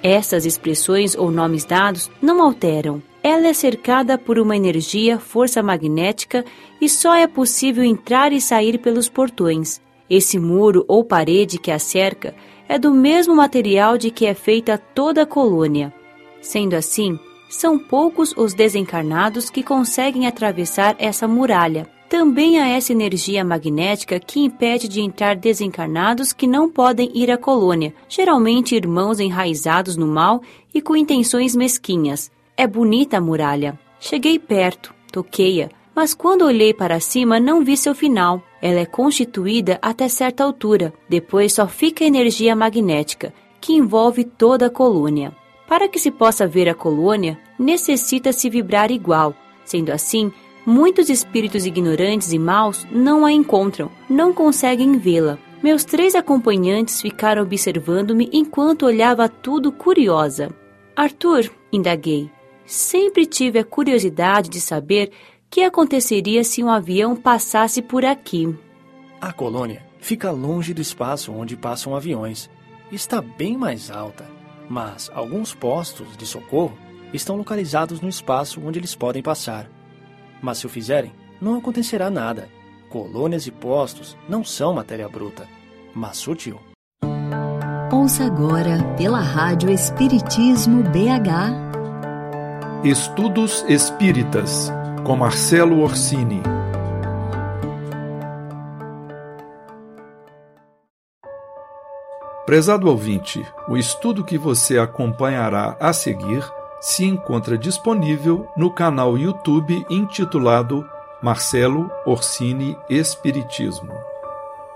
Essas expressões ou nomes dados não alteram. Ela é cercada por uma energia, força magnética, e só é possível entrar e sair pelos portões. Esse muro ou parede que a cerca é do mesmo material de que é feita toda a colônia. Sendo assim, são poucos os desencarnados que conseguem atravessar essa muralha. Também há essa energia magnética que impede de entrar desencarnados que não podem ir à colônia, geralmente irmãos enraizados no mal e com intenções mesquinhas. É bonita a muralha. Cheguei perto, toquei-a, mas quando olhei para cima não vi seu final. Ela é constituída até certa altura, depois só fica a energia magnética, que envolve toda a colônia. Para que se possa ver a colônia, necessita-se vibrar igual. Sendo assim, muitos espíritos ignorantes e maus não a encontram, não conseguem vê-la. Meus 3 acompanhantes ficaram observando-me enquanto olhava tudo curiosa. Arthur, indaguei, sempre tive a curiosidade de saber o que aconteceria se um avião passasse por aqui. A colônia fica longe do espaço onde passam aviões. Está bem mais alta, mas alguns postos de socorro estão localizados no espaço onde eles podem passar. Mas se o fizerem, não acontecerá nada. Colônias e postos não são matéria bruta, mas sutil. Ouça agora pela Rádio Espiritismo BH. Estudos Espíritas, com Marcelo Orsini. Prezado ouvinte, o estudo que você acompanhará a seguir se encontra disponível no canal YouTube intitulado Marcelo Orsini Espiritismo.